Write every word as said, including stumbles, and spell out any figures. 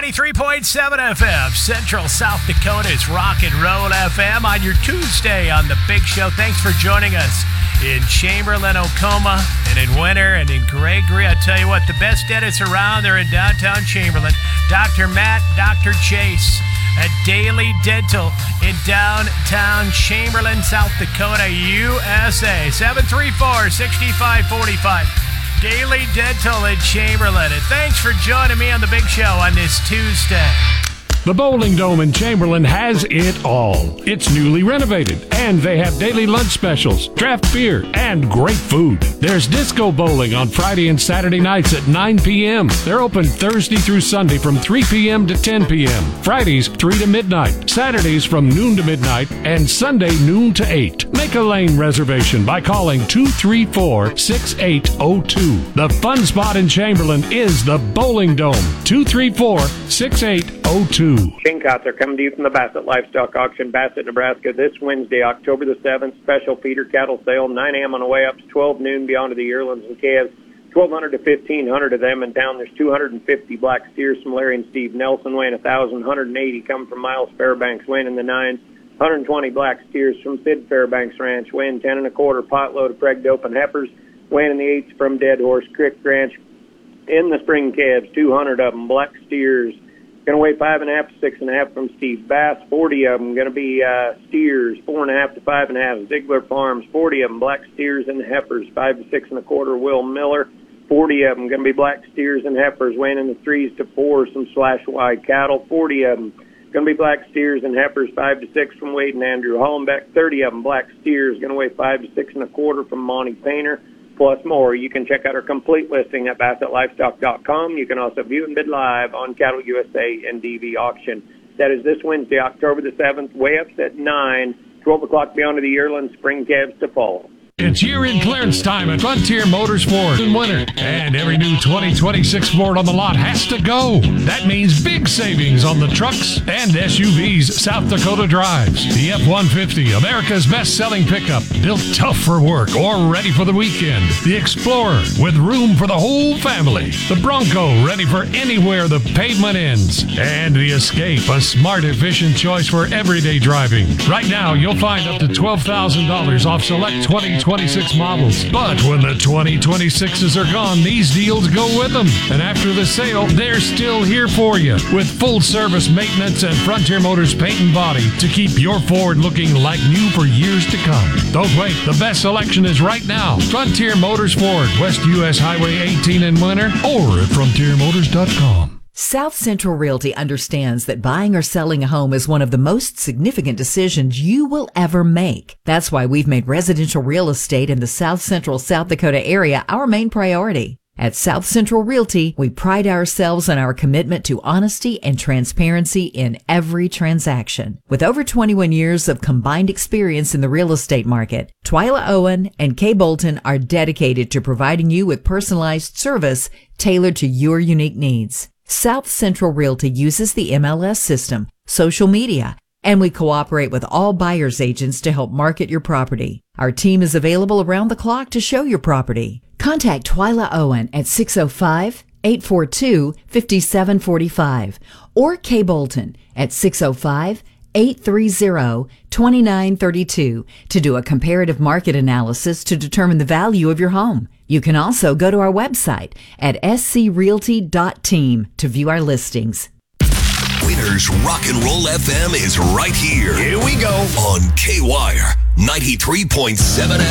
ninety-three point seven F M, Central South Dakota's Rock and Roll F M on your Tuesday on The Big Show. Thanks for joining us in Chamberlain, Oklahoma, and in Winter, and in Gregory. I tell you what, the best dentists around, they're in downtown Chamberlain. Doctor Matt, Doctor Chase at Daily Dental in downtown Chamberlain, South Dakota, U S A. seven three four, six five four five. Daily Dental in Chamberlain. And thanks for joining me on The Big Show on this Tuesday. The Bowling Dome in Chamberlain has it all. It's newly renovated, and they have daily lunch specials, draft beer, and great food. There's disco bowling on Friday and Saturday nights at nine p.m. They're open Thursday through Sunday from three p.m. to ten p.m. Fridays, three to midnight. Saturdays from noon to midnight, and Sunday, noon to eight. Make a lane reservation by calling two three four, six eight zero two. The fun spot in Chamberlain is the Bowling Dome. two three four, six eight zero two. Shane Kotzer coming to you from the Bassett Livestock Auction, Bassett, Nebraska, this Wednesday, October the seventh, special feeder cattle sale, nine a.m. on the way up to twelve noon beyond to the yearlings and calves, twelve hundred to fifteen hundred of them, and down there's two hundred fifty black steers from Larry and Steve Nelson, weighing one thousand, one hundred eighty coming from Miles Fairbanks, weighing in the nines, one hundred twenty black steers from Sid Fairbanks Ranch, weighing ten and a quarter, potload of preg dope and heifers, weighing in the eights from Dead Horse Creek Ranch. In the spring calves, two hundred of them, black steers, going to weigh five and a half to six and a half from Steve Bass. Forty of them going to be uh, steers, four and a half to five and a half. Ziegler Farms. Forty of them black steers and heifers, five to six and a quarter. Will Miller. Forty of them going to be black steers and heifers, weighing in the threes to four. Some slash wide cattle. Forty of them going to be black steers and heifers, five to six from Wade and Andrew Hollenbeck. Thirty of them black steers, going to weigh five to six and a quarter from Monty Painter. Plus more. You can check out our complete listing at Bassett Livestock dot com. You can also view and bid live on Cattle U S A and D V Auction. That is this Wednesday, October the seventh, weigh-ups at nine, twelve o'clock beyond to the yearling, spring calves to fall. It's year-end clearance time at Frontier Motors Ford in Winter. And every new twenty twenty-six Ford on the lot has to go. That means big savings on the trucks and S U Vs South Dakota drives. The F one fifty, America's best-selling pickup, built tough for work or ready for the weekend. The Explorer, with room for the whole family. The Bronco, ready for anywhere the pavement ends. And the Escape, a smart, efficient choice for everyday driving. Right now, you'll find up to twelve thousand dollars off select twenty twenty-six models. But when the twenty twenty-sixes are gone, these deals go with them. And after the sale, they're still here for you with full service maintenance and Frontier Motors paint and body to keep your Ford looking like new for years to come. Don't wait. The best selection is right now. Frontier Motors Ford, West U S Highway eighteen in Winter, or at frontier motors dot com. South Central Realty understands that buying or selling a home is one of the most significant decisions you will ever make. That's why we've made residential real estate in the South Central South Dakota area our main priority. At South Central Realty, we pride ourselves on our commitment to honesty and transparency in every transaction. With over twenty-one years of combined experience in the real estate market, Twyla Owen and Kay Bolton are dedicated to providing you with personalized service tailored to your unique needs. South Central Realty uses the M L S system, social media, and we cooperate with all buyer's agents to help market your property. Our team is available around the clock to show your property. Contact Twyla Owen at six oh five, eight four two, five seven four five or Kay Bolton at six oh five, eight three zero, two nine three two to do a comparative market analysis to determine the value of your home. You can also go to our website at s c realty dot team to view our listings. Winter's Rock and Roll F M is right here. Here we go. On K-Wire ninety-three point seven